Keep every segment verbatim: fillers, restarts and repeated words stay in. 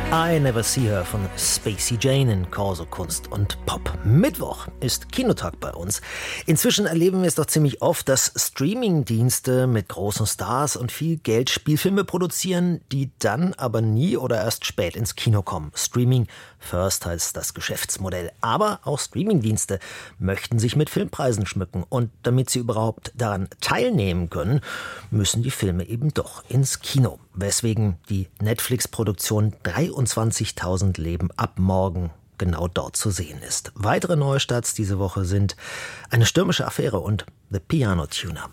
I Never See Her von Spacey Jane in Corso Kunst und Pop. Mittwoch ist Kinotag bei uns. Inzwischen erleben wir es doch ziemlich oft, dass Streaming-Dienste mit großen Stars und viel Geld Spielfilme produzieren, die dann aber nie oder erst spät ins Kino kommen. Streaming First heißt das Geschäftsmodell. Aber auch Streaming-Dienste möchten sich mit Filmpreisen schmücken. Und damit sie überhaupt daran teilnehmen können, müssen die Filme eben doch ins Kino. Weswegen die Netflix-Produktion dreiundzwanzigtausend Leben ab morgen genau dort zu sehen ist. Weitere Neustarts diese Woche sind Eine stürmische Affäre und The Piano Tuner.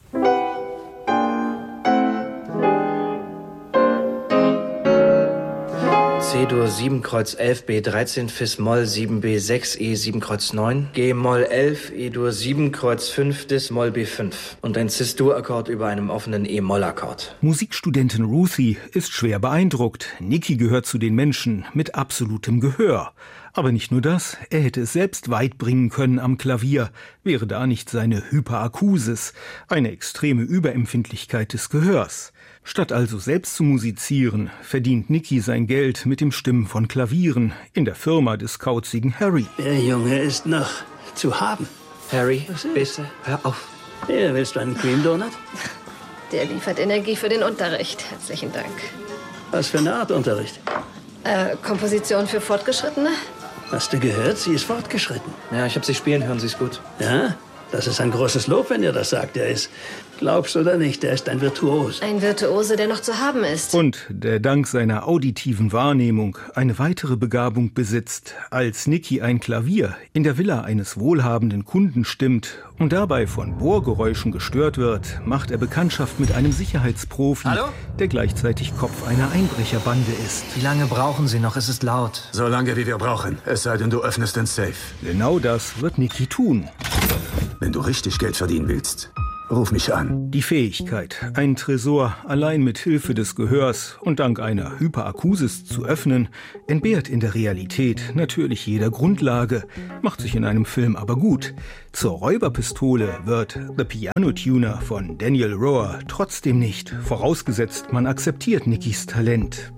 C-Dur sieben Kreuz elf, B dreizehn, Fis Moll sieben, B sechs, E sieben Kreuz neun, G Moll elf, E-Dur sieben Kreuz fünf, Dis Moll B fünf und ein Cis-Dur-Akkord über einem offenen E-Moll-Akkord. Musikstudentin Ruthie ist schwer beeindruckt. Nicky gehört zu den Menschen mit absolutem Gehör. Aber nicht nur das, er hätte es selbst weit bringen können am Klavier, wäre da nicht seine Hyperakusis, eine extreme Überempfindlichkeit des Gehörs. Statt also selbst zu musizieren, verdient Nicky sein Geld mit dem Stimmen von Klavieren in der Firma des kauzigen Harry. Der Junge ist noch zu haben. Harry, bitte, hör auf. Hier, willst du einen Cream Donut? Der liefert Energie für den Unterricht. Herzlichen Dank. Was für eine Art Unterricht? Äh, Komposition für Fortgeschrittene? Hast du gehört? Sie ist fortgeschritten. Ja, ich hab sie spielen hören, sie ist gut. Ja? Das ist ein großes Lob, wenn ihr das sagt. Er ist, glaubst oder nicht, er ist ein Virtuos. Ein Virtuose, der noch zu haben ist. Und der dank seiner auditiven Wahrnehmung eine weitere Begabung besitzt. Als Nicky ein Klavier in der Villa eines wohlhabenden Kunden stimmt und dabei von Bohrgeräuschen gestört wird, macht er Bekanntschaft mit einem Sicherheitsprofi, Hallo? der gleichzeitig Kopf einer Einbrecherbande ist. Wie lange brauchen Sie noch? Es ist laut. So lange, wie wir brauchen. Es sei denn, du öffnest den Safe. Genau das wird Nicky tun. Wenn du richtig Geld verdienen willst, ruf mich an. Die Fähigkeit, einen Tresor allein mit Hilfe des Gehörs und dank einer Hyperakusis zu öffnen, entbehrt in der Realität natürlich jeder Grundlage, macht sich in einem Film aber gut. Zur Räuberpistole wird The Piano Tuner von Daniel Rohr trotzdem nicht, vorausgesetzt man akzeptiert Nickys Talent.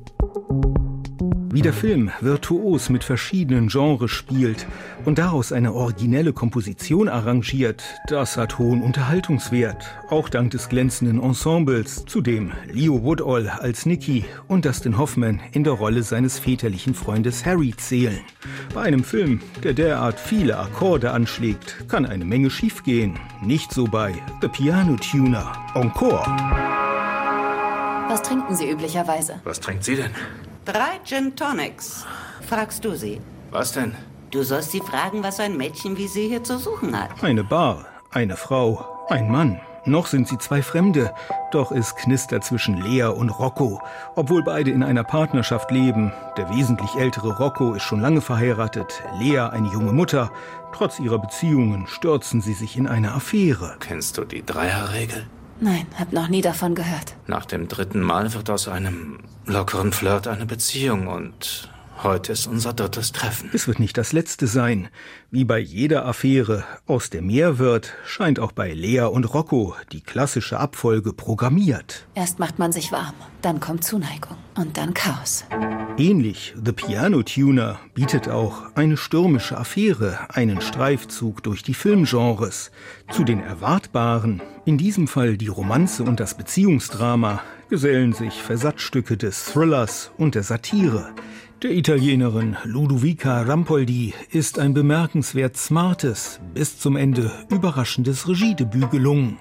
Wie der Film virtuos mit verschiedenen Genres spielt und daraus eine originelle Komposition arrangiert, das hat hohen Unterhaltungswert, auch dank des glänzenden Ensembles, zu dem Leo Woodall als Nicky und Dustin Hoffman in der Rolle seines väterlichen Freundes Harry zählen. Bei einem Film, der derart viele Akkorde anschlägt, kann eine Menge schiefgehen. Nicht so bei The Piano Tuner. Encore! Was trinken Sie üblicherweise? Was trinkt sie denn? Drei Gin Tonics. Fragst du sie? Was denn? Du sollst sie fragen, was ein Mädchen wie sie hier zu suchen hat. Eine Bar, eine Frau, ein Mann. Noch sind sie zwei Fremde, doch es knistert zwischen Lea und Rocco, obwohl beide in einer Partnerschaft leben. Der wesentlich ältere Rocco ist schon lange verheiratet, Lea eine junge Mutter. Trotz ihrer Beziehungen stürzen sie sich in eine Affäre. Kennst du die Dreierregel? Nein, hab noch nie davon gehört. Nach dem dritten Mal wird aus einem lockeren Flirt eine Beziehung und heute ist unser drittes Treffen. Es wird nicht das letzte sein. Wie bei jeder Affäre, aus der mehr wird, scheint auch bei Lea und Rocco die klassische Abfolge programmiert. Erst macht man sich warm, dann kommt Zuneigung und dann Chaos. Ähnlich The Piano Tuner bietet auch Eine stürmische Affäre einen Streifzug durch die Filmgenres. Zu den erwartbaren, in diesem Fall die Romanze und das Beziehungsdrama, gesellen sich Versatzstücke des Thrillers und der Satire. Der Italienerin Ludovica Rampoldi ist ein bemerkenswert smartes, bis zum Ende überraschendes Regiedebüt gelungen.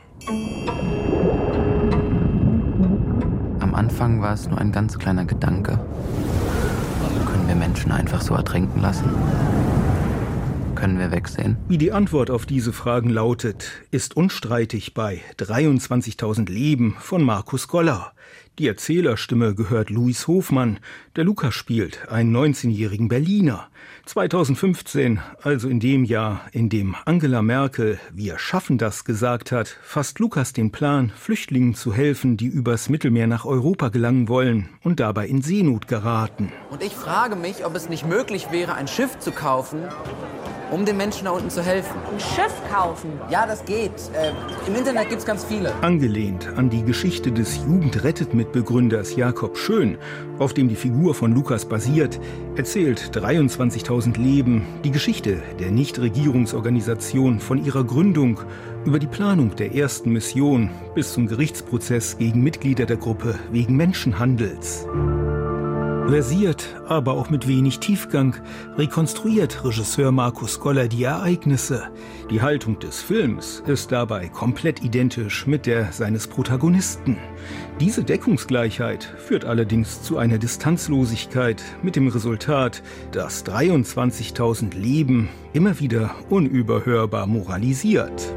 Am Anfang war es nur ein ganz kleiner Gedanke. Können wir Menschen einfach so ertrinken lassen? Können wir wegsehen? Wie die Antwort auf diese Fragen lautet, ist unstreitig bei dreiundzwanzigtausend Leben von Markus Goller. Die Erzählerstimme gehört Louis Hofmann, der Lukas spielt, einen neunzehnjährigen Berliner. zweitausendfünfzehn, also in dem Jahr, in dem Angela Merkel „Wir schaffen das" gesagt hat, fasst Lukas den Plan, Flüchtlingen zu helfen, die übers Mittelmeer nach Europa gelangen wollen und dabei in Seenot geraten. Und ich frage mich, ob es nicht möglich wäre, ein Schiff zu kaufen, um den Menschen da unten zu helfen. Ein Schiff kaufen? Ja, das geht. Äh, Im Internet gibt's ganz viele. Angelehnt an die Geschichte des Jugend-Rettet-Mitbegründers Jakob Schön, auf dem die Figur von Lukas basiert, erzählt dreiundzwanzigtausend Leben die Geschichte der Nichtregierungsorganisation von ihrer Gründung über die Planung der ersten Mission bis zum Gerichtsprozess gegen Mitglieder der Gruppe wegen Menschenhandels. Versiert, aber auch mit wenig Tiefgang, rekonstruiert Regisseur Markus Goller die Ereignisse. Die Haltung des Films ist dabei komplett identisch mit der seines Protagonisten. Diese Deckungsgleichheit führt allerdings zu einer Distanzlosigkeit mit dem Resultat, dass dreiundzwanzigtausend Leben immer wieder unüberhörbar moralisiert.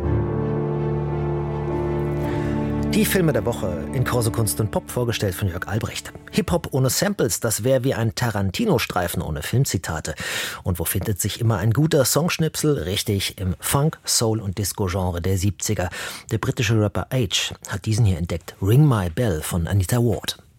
Die Filme der Woche in Corso Kunst und Pop, vorgestellt von Jörg Albrecht. Hip-Hop ohne Samples, das wäre wie ein Tarantino-Streifen ohne Filmzitate. Und wo findet sich immer ein guter Songschnipsel? Richtig, im Funk, Soul und Disco-Genre der siebziger. Der britische Rapper H hat diesen hier entdeckt. Ring My Bell von Anita Ward.